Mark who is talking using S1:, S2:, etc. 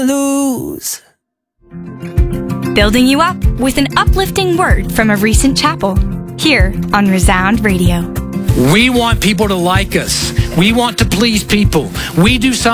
S1: lose.
S2: Building you up with an uplifting word from a recent chapel. Here on Resound Radio.
S3: We want people to like us. We want to please people. We do something